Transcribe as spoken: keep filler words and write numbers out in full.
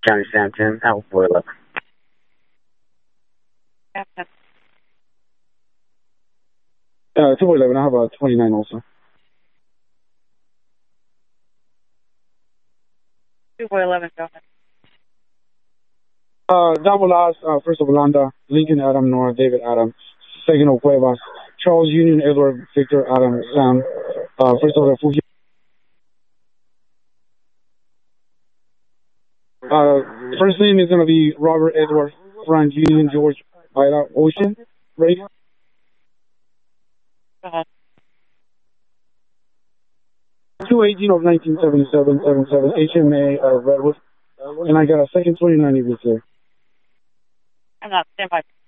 County Sam ten, Alpha four eleven. Uh, two eleven, I have a twenty-nine also. two eleven, go ahead. Uh, Double Oz, uh, First of Olanda, Lincoln Adam, Nora, David Adam, Second of Cuevas, Charles Union, Edward, Victor Adam, Sam, uh, First of Refugio. Uh, first name is going to be Robert Edward, Frank Union, George, Ida, Ocean, right? Go ahead. two eighteen of nineteen seventy-seven, seventy-seven, H M A, uh, Redwood, and I got a second twenty-nine here. I'm not, stand by.